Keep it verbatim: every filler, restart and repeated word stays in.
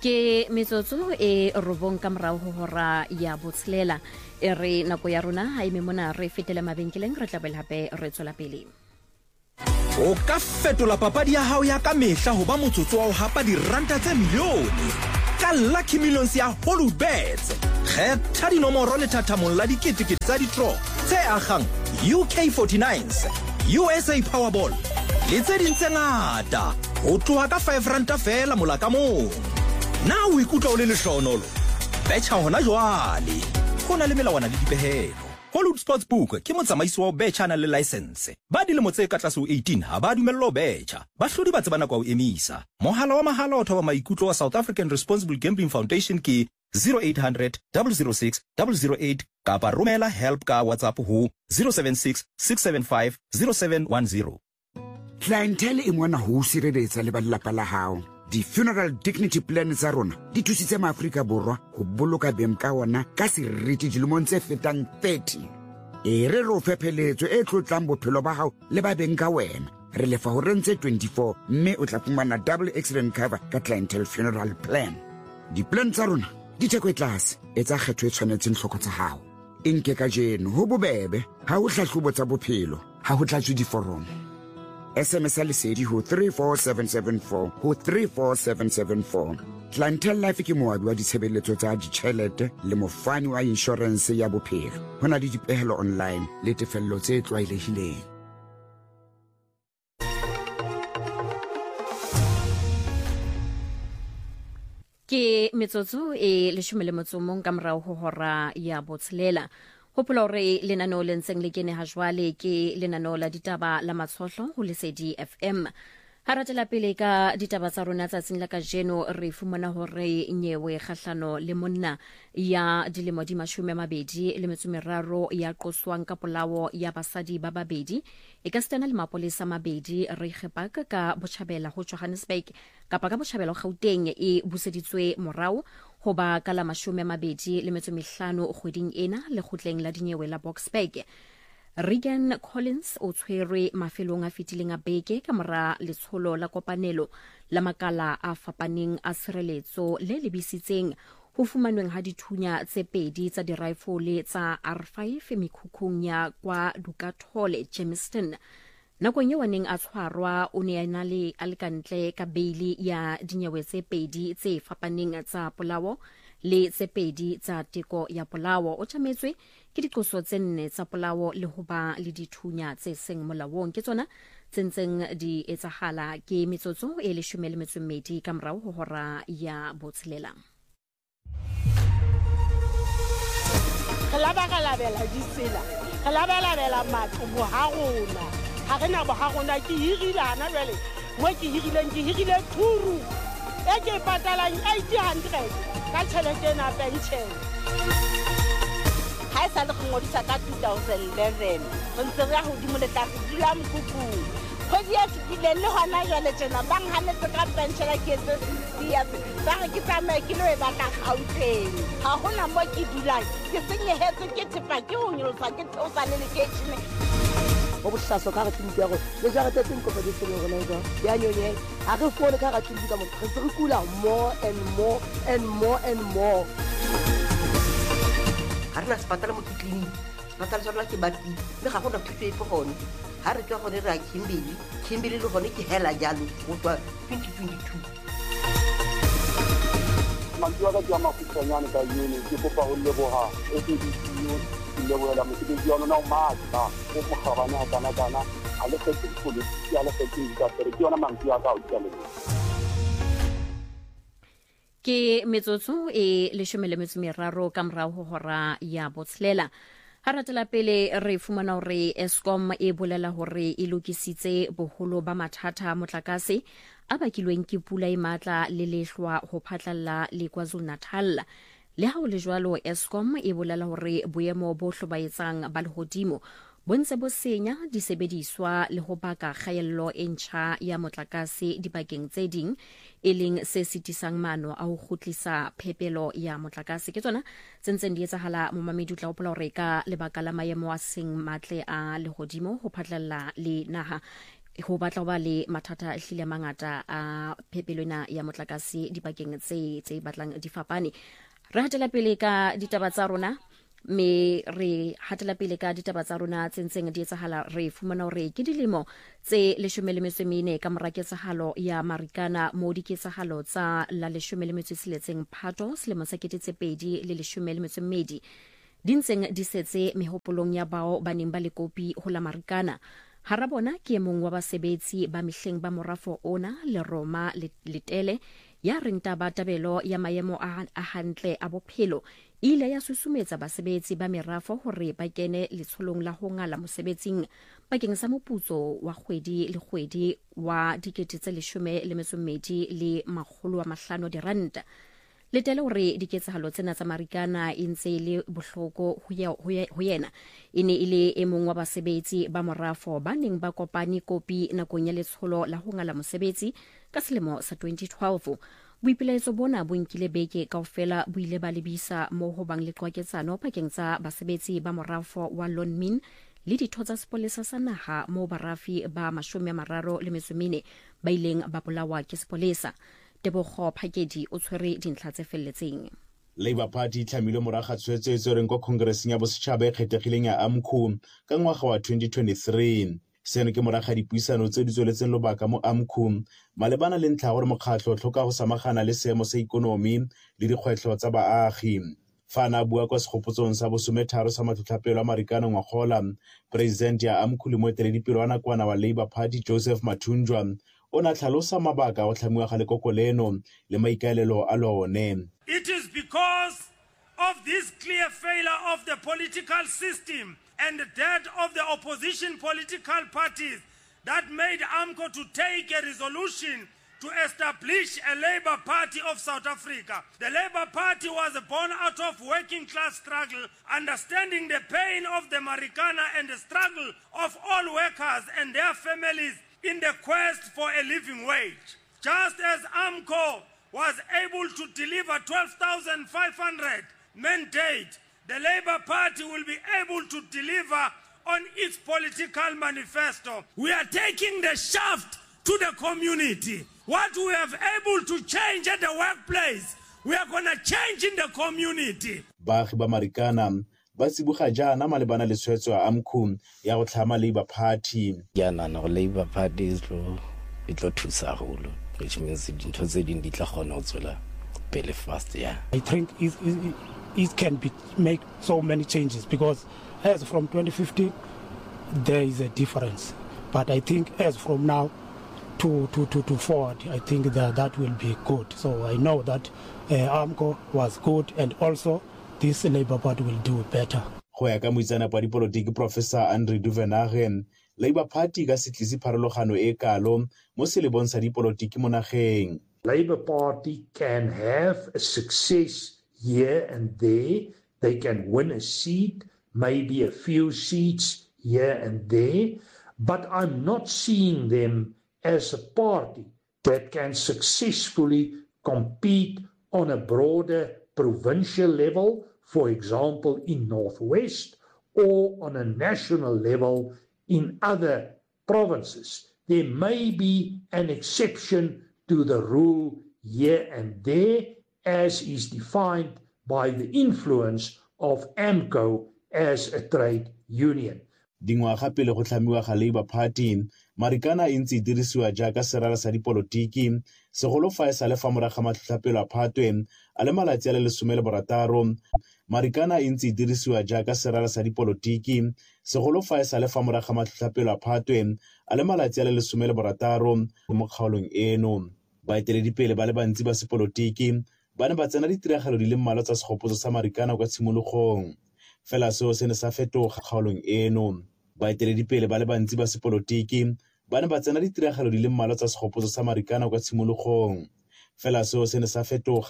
ke metsotso e robong ka morao ho hora ya botshelela e re nako ya rona ha ime mona re fetele mabenkeleng re tlabela hape re tswela pele. O ka fetola papadi ya hao ya ka mehla ho ba motsotso wa ho hapa diranta tse milione ka Lucky Millions ya Hollywoodbets. Kgetha dinomoro le thathamong la diketekete tsa di-draw tse akgang U K forty-nines, U S A Powerball le tse ding tse ngata ho tloha ka five ranta fela mola ka mong. Na o ikutlwa o le lehlohonolo? Betcha hona jwale. Ho na le melawana le dipehelo. Hollywood Sportsbook ke motsamaisi wa betcha na le license. Ba dilemo tse ka tlase ho eighteen ha ba dumellwa ho betcha. Bahlodi ba tsebana kwa ho emisa. Mohala wa mahala o thoba maikutlo wa South African Responsible Gambling Foundation ke zero eight hundred, zero zero six, zero zero eight kapa romela help ka WhatsApp ho zero seven six, six seven five, zero seven one zero. Clientele e mona ho sireletsa le ba lelapa la hao. Di-funeral dignity plan tsa rona di thusitse maAfrika Borwa ho boloka beng ka ona ka seriti dilemong tse fetang thirty. E re ro phepheletso e tlotlang bophelo ba hao le ba beng ka wena. Re lefa ho rentse twenty-four mme o tla fumana double accident cover ka clientele funeral plan. Di-plan tsa rona di theko e tlase e tsa kgetho e tshwanetseng hloko tsa hao. E nke ka jeno ho bobebe ha ho hlahlobo tsa bophelo ha ho tlatswe diforomo. S M S lesedi ho three four seven seven four ho three four seven seven four. Clientele Life ke moabi wa ditshebeletso tsa ditjhelete le mofani wa insurance ya bophelo. Hona le dipehelo online le tefello tse tlwaelehileng. Ke metsotso e leshome le motso mong ka morao ho hora ya botshelela. Hopola hore lenaneo le ntseng le kene ha jwale ke lenaneo la ditaba la matshohlo ho Lesedi F M. Ha ratela pele ka ditaba tsa rona tsatsing la kajeno re fumana hore nyewe kgahlano le monna ya dilemo di mashome a mabedi le metso meraro ya qoswang ka polao ya basadi ba babedi e ka stana le mapolesa mabedi Reigerpark ka Botjhabela ho Johannesburg kapa ka Botjhabela ho Gauteng e buseditswe morao ho ba ka la mashome a mabedi le metso mehlano kgweding ena le kgotleng la dinyewe la Boksburg. Regan Collins o tshwerwe mafelong a fetileng a beke ka mora letsholo la kopanelo la makala a fapaneng a tshireletso le lebisitseng ho fumanweng ha dithunya tse pedi tsa dirifle tsa R five mekhukhung ya kwa Dukathole Jamestown. Nakong eo neng a tshwarwa o ne a na le alekantle ka beili ya dinyewe tse pedi tse fapaneng tsa polao le tse pedi tsa teko ya polao. O tjametswe ke diqoso tse nne tsa polao le ho ba le dithunya tse seng molaong. Ke tsona tse ntseng di etsahala ke metsotso e leshome le metso e mmedi ka morao ho hora ya botshelela. Re labalabela ditsela, re labalabela matlo bo ha rona. Ha re na bo ha rona ke hirile hana jwale mo ke hirileng ke hirile thuru e ke patalang eight hundred ka tjhelete na pension. Ha sa le go ngodisa ka two thousand eleven re ntse re ya hodimo le tla dula mokhukhung. Kgwedi ya fetileng le hona jwale tjena bang hanetse ka pension ke tse sixty ba re ke tsamaye ke lo e batla Gauteng. Ha hona mo ke dulang ke senyehetse ke thepa ke ho nyolosa ke theosa le leketjhine. Ho bohlaso ka re tshimpi ya rona le jare tse tseng kopa di tselo rona etswa ya nyonye ha re fone ka ra tshimpi ka motho re se re kula more and more and more and more. Ha re na sepatala mo clinic sepatala sona ke bati le ga gona thuso e po gone ha re tla gone ra Kimberley Kimberley le gone ke hela jalo go tswa twenty twenty-two. Mantua ka jama go tsanyana ka yone ke popa ho leboha e ke di le boela mo ke di yona no matla go mogabana kana kana a le fetse go le ya le fetse ka tere ke yona mantua ka o tsale. Ke metsotso e leshome le metso meraro ka morao ho hora ya botshelela. Ha ratela pele re fumana hore Eskom e bolela hore e lokisitse boholo ba mathata motlakase a bakilweng ke pula e matla le lehlwa ho phatlalla le KwaZulu-Natal. Le ha o le jwalo Eskom e bolela hore boemo bo hlobaetsang ba lehodimo bontse bo senya disebediswa le ho baka kgaello e ntjha ya motlakase dibakeng tse ding e leng se sitisang mano a ho kgutlisa phepelo ya motlakase. Ke tsona tsentseng di etsahala mo mamedi tla hopola hore ka lebaka la maemo a seng matle a lehodimo ho phatlalla le naha ho batla ba le mathata a hlile mangata a phepelwana ya motlakase dibakeng tse tse batlang di fapane. Re hatela pele ka ditaba tsa rona me re hatela pele ka ditaba tsa rona tsentseng di etsahala re fumana hore ke dilemo tse leshome le metso e mene ka mora ketsahalo ya Marikana mo diketsahalo tsa la leshome le metso e tsheletseng Phato selemo sa kete tse pedi le leshome le metso e mmedi di ntseng di setse mehopolong ya bao ba neng ba le kopi ho la Marikana. Hara bona ke mong wa basebetsi ba mehleng ba morafo ona le Roma Letele ya reng taba tabelo ya maemo a hantle a bophelo ile ya susumetsa basebetsi ba merafo hore ba kene letsholong la ho ngala mosebetsing bakeng sa moputso wa kgwedi le kgwedi wa dikete tse leshome le metso e mmedi le makgolo a mahlano diranta. Letele hore diketsahalo tsena tsa Marikana e ntse le bohloko ho yena e ne ile e mong wa basebetsi ba morafo ba neng ba kopane kopi nakong ya letsholo la ho ngala mosebetsi ka selemo sa twenty twelve. Boipilaetso bona bo nkile beke kaofela bo ile ba lebisa mo ho bang le qwaketsano pakeng tsa basebetsi ba morafo wa Lonmin le ditho tsa sepolesa sa naha mo barafi ba mashome a mararo le metso e mene ba ileng ba bolawa ke sepolesa. Tebogo Phakedi o tshwere dintlha tse felletseng. Labour Party e tlhamile moraga tshwetso e tsereng kwa Congresseng ya Bosetšhaba e kgethegileng ya AMCU ka ngwaga wa twenty twenty-three. Seno ke moraga dipuisano tse di tsweletseng lobaka mo AMCU malebana le ntlha gore mokgatlho o tlhoka go samagana le seemo sa ikonomi le dikgwetlho tsa baagi. Fa na bua kwa segopotsong sa bosometharo sa matlhotlhapelo a Marikana ngwagola, president ya AMCU le moeteledipele wa nakwana wa Labour Party Joseph Mathunjwa o na tlhalosa mabaka go tlhamiwa ga lekoko leno le maikaelelo a lone. It is because of this clear failure of the political system and the death of the opposition political parties that made AMCU to take a resolution to establish a Labour Party of South Africa. The Labour Party was born out of working class struggle, understanding the pain of the Marikana and the struggle of all workers and their families in the quest for a living wage. Just as AMCU was able to deliver twelve thousand five hundred mandate, the Labour Party will be able to deliver on its political manifesto. We are taking the shaft to the community. What we have able to change at the workplace, we are going to change in the community. Baagi ba Marikana ba tsiboga jaana malebana le tshwetso ya AMCU ya go tlhama Labour Party. Ya nana go Labour Party is lo itlo thusa holo, which means dintho tse ding di tla gona go tswela pele fast. Yeah, I think it, it, it can be make so many changes because as from twenty fifteen there is a difference, but I think as from now to to to, to forward, I think that that will be good. So I know that uh, AMCU was good, and also this Labour Party will do better. Go ya ka moitseanape wa dipolotiki Professor Andre Duvenage, Labour Party ka se tlise pharologano e kalo mo selebong sa dipolotiki mo nageng. Labour Party can have a success here and there. They can win a seat, maybe a few seats here and there, but I'm not seeing them as a party that can successfully compete on a broader provincial level, for example, in Northwest, or on a national level in other provinces. There may be an exception to the rule here and there, as is defined by the influence of AMCU as a trade union. Dingwaga pele go tlhamiwa ga Labour Party, Marikana e ntse e dirisiwa jaaka serala sa dipolotiki, segolo fa e sa le fa moraga matlhotlhapelo a Phatwe a le malatsi a le lesome le borataro. Marikana e ntse e dirisiwa jaaka serala sa dipolotiki, segolo fa e sa le fa moraga matlhotlhapelo a Phatwe a le malatsi a le lesome le borataro mo kgaolong eno. Baeteledipele ba le bantsi ba sepolotiki ba ne ba tsena ditiragalo di le mmalwa tsa segopotso sa Marikana kwa tshimologong. Fela seo se ne sa fetoga kgaolong eno. Baeteledipele ba le bantsi ba sepolotiki ba ne ba tsena ditiragalo di le mmalwa tsa segopotso sa Marikana kwa tshimologong. Fela seo se ne sa fetoga